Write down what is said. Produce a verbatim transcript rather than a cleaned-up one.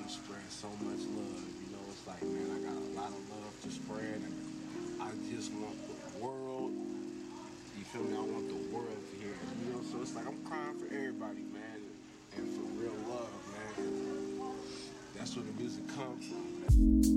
want to spread so much love. You know, it's like, man, I got a lot of love to spread, and I just want the world. You feel me? I want the world to hear it. You know, so it's like I'm crying for everybody, man, and for real love, man. That's where the music comes from, man.